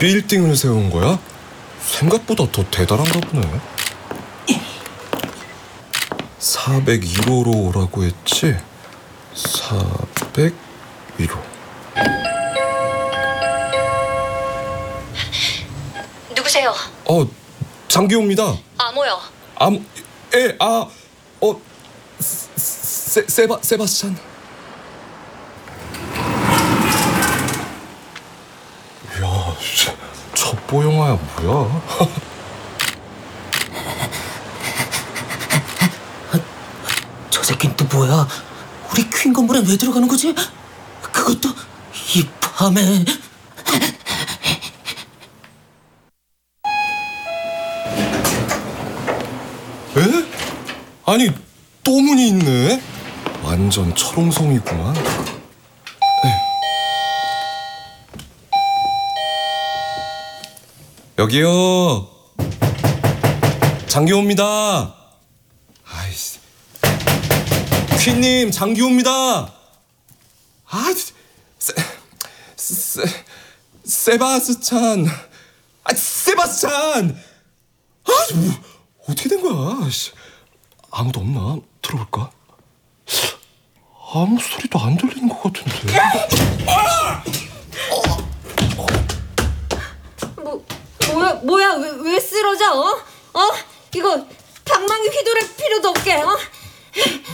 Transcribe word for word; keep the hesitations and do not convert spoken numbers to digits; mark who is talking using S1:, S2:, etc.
S1: 빌딩을 세운 거야? 생각보다 더 대단한가 보네. 사백일 호로 오라고 했지? 사백일 호.
S2: 누구세요?
S1: 어, 장기호입니다.
S2: 아, 뭐요?
S1: 아, 에, 아, 어, 세, 세바, 세바스찬. 야, 첩보 영화야 뭐야?
S3: 저 새끼는 또 뭐야? 우리 퀸 건물에 왜 들어가는 거지? 그것도 이 밤에.
S1: 에? 아니, 또 문이 있네? 완전 철옹성이구만. 여기요. 장기호입니다. 아이씨. 퀸님, 장기호입니다. 아, 세, 세, 세바스찬. 아, 세바스찬. 아, 뭐, 어떻게 된 거야? 아무도 없나? 들어볼까? 아무 소리도 안 들리는 것 같은데.
S4: 뭐 뭐야 뭐야 왜, 왜 쓰러져? 어? 어? 이거 방망이 휘두를 필요도 없게 어?